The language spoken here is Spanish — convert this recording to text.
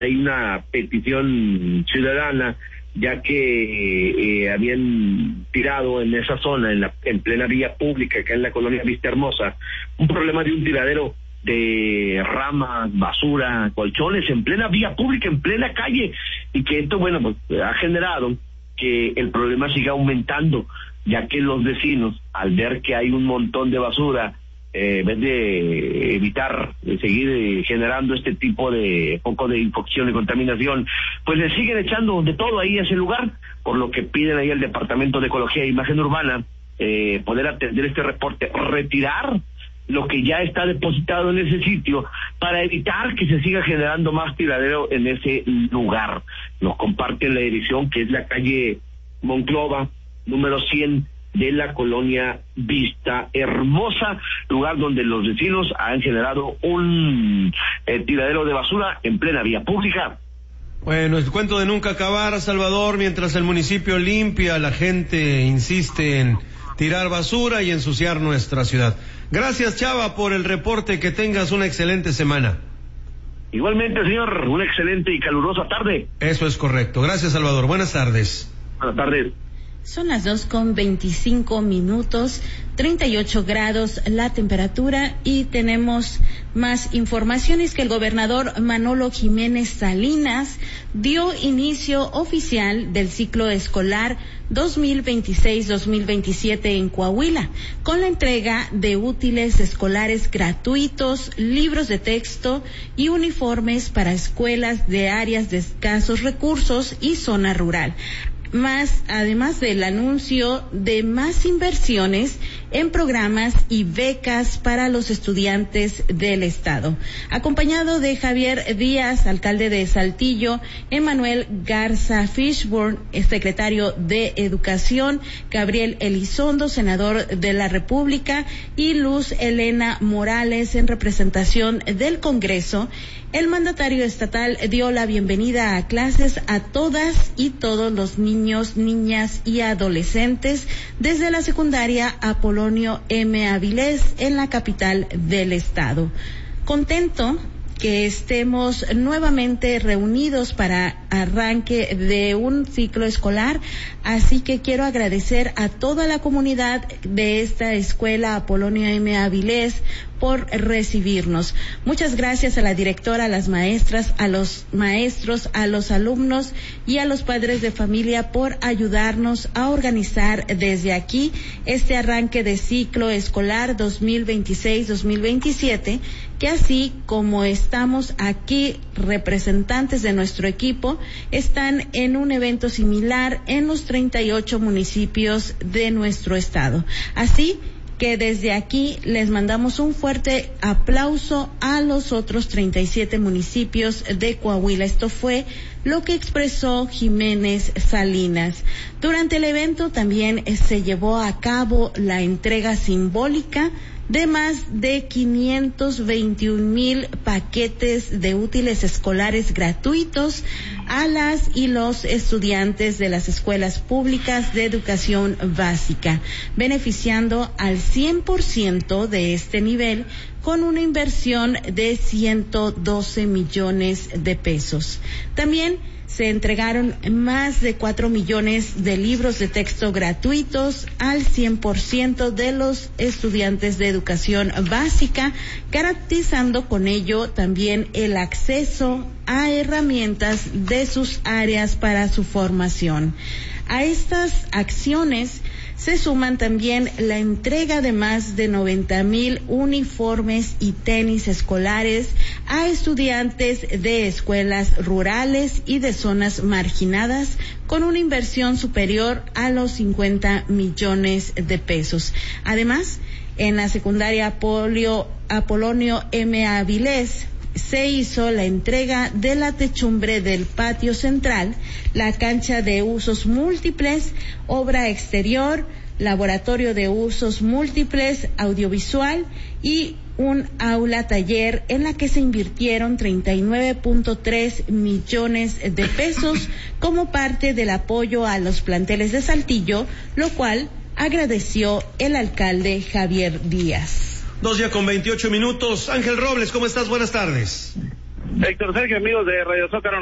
hay una petición ciudadana, ya que habían tirado en esa zona, en plena vía pública, acá en la colonia Vista Hermosa, un problema de un tiradero de ramas, basura, colchones, en plena vía pública, en plena calle, y que esto, bueno, pues ha generado que el problema siga aumentando, ya que los vecinos, al ver que hay un montón de basura, en vez de evitar seguir generando este tipo de foco de infección y contaminación, pues le siguen echando de todo ahí a ese lugar, por lo que piden ahí al Departamento de Ecología e Imagen Urbana poder atender este reporte, retirar lo que ya está depositado en ese sitio para evitar que se siga generando más tiradero en ese lugar. Nos comparten la dirección, que es la calle Monclova, número 100, de la colonia Vista Hermosa, lugar donde los vecinos han generado un tiradero de basura en plena vía pública. Bueno, el cuento de nunca acabar, Salvador. Mientras el municipio limpia, la gente insiste en tirar basura y ensuciar nuestra ciudad. Gracias, Chava, por el reporte. Que tengas una excelente semana. Igualmente, señor, una excelente y calurosa tarde. Eso es correcto. Gracias, Salvador. Buenas tardes. Buenas tardes. Son las 2:25, 38 grados la temperatura, y tenemos más informaciones. Que el gobernador Manolo Jiménez Salinas dio inicio oficial del ciclo escolar 2026-2027 en Coahuila, con la entrega de útiles escolares gratuitos, libros de texto y uniformes para escuelas de áreas de escasos recursos y zona rural. Además del anuncio de más inversiones en programas y becas para los estudiantes del estado. Acompañado de Javier Díaz, alcalde de Saltillo, Emanuel Garza Fishburne, secretario de Educación, Gabriel Elizondo, senador de la República, y Luz Elena Morales, en representación del Congreso, el mandatario estatal dio la bienvenida a clases a todas y todos los niños, niñas y adolescentes desde la secundaria Apolonio M. Avilés en la capital del estado. Contento que estemos nuevamente reunidos para arranque de un ciclo escolar, así que quiero agradecer a toda la comunidad de esta escuela Apolonio M. Avilés por recibirnos. Muchas gracias a la directora, a las maestras, a los maestros, a los alumnos y a los padres de familia por ayudarnos a organizar desde aquí este arranque de ciclo escolar 2026-2027, que así como estamos aquí representantes de nuestro equipo, están en un evento similar en los 38 municipios de nuestro estado. Así que desde aquí les mandamos un fuerte aplauso a los otros 37 municipios de Coahuila. Esto fue lo que expresó Jiménez Salinas. Durante el evento también se llevó a cabo la entrega simbólica de más de 521,000 paquetes de útiles escolares gratuitos a las y los estudiantes de las escuelas públicas de educación básica, beneficiando al 100% de este nivel con una inversión de 112 millones de pesos. También se entregaron más de 4 millones de libros de texto gratuitos al 100% de los estudiantes de educación básica, garantizando con ello también el acceso a herramientas de sus áreas para su formación. A estas acciones se suman también la entrega de más de 90,000 uniformes y tenis escolares a estudiantes de escuelas rurales y de zonas marginadas, con una inversión superior a los 50 millones de pesos. Además, en la secundaria Apolonio M. Avilés se hizo la entrega de la techumbre del patio central, la cancha de usos múltiples, obra exterior, laboratorio de usos múltiples, audiovisual y un aula taller en la que se invirtieron 39.3 millones de pesos como parte del apoyo a los planteles de Saltillo, lo cual agradeció el alcalde Javier Díaz. 2:28. Ángel Robles, ¿cómo estás? Buenas tardes. Héctor Sergio, amigos de Radio Zócaro.